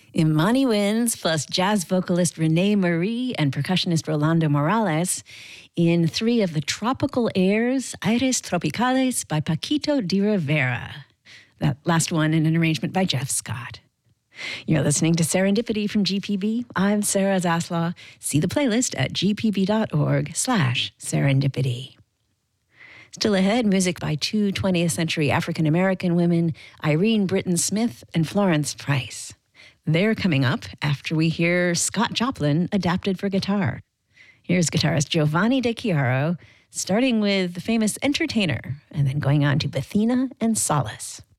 Imani Winds plus jazz vocalist Renee Marie and percussionist Rolando Morales in three of the tropical airs, Aires Tropicales by Paquito de Rivera. That last one in an arrangement by Jeff Scott. You're listening to Serendipity from GPB. I'm Sarah Zaslaw. See the playlist at gpb.org/serendipity. Still ahead, music by two 20th century African-American women, Irene Britton Smith and Florence Price. They're coming up after we hear Scott Joplin adapted for guitar. Here's guitarist Giovanni De Chiaro, starting with the famous Entertainer, and then going on to Bethina and Solace.